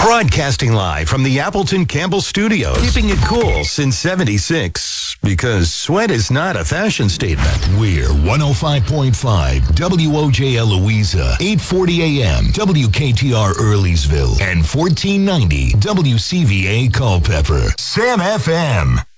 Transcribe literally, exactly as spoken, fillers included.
Broadcasting live from the Appleton Campbell Studios. Keeping it cool since seventy-six. Because sweat is not a fashion statement. We're one oh five point five W O J L Louisa, eight forty a.m. W K T R Earlysville, and fourteen ninety W C V A Culpeper. Sam F M.